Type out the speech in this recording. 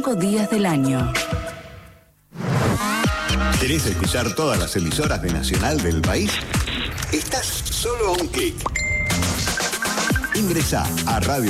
días del año. ¿Querés escuchar todas las emisoras de Nacional del país? Estás solo a un clic. Ingresá a Radio